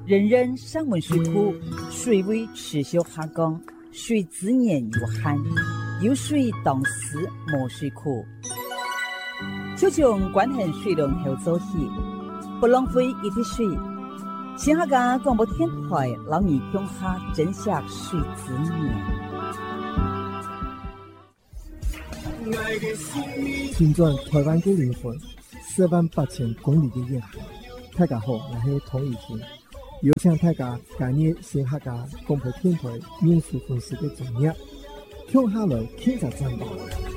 人人上温水库，水位持续下降，水资源有限，有水当时无水库。就从管衡水龙头做起，不浪费一滴水。新客家广播电台老你乡下珍惜水资源。 旋转台湾的灵魂，48000公里的沿海。大家好，我是童宇婷。有请大家今日新客家广播电台民俗风事的专业，乡下来听着赞吧。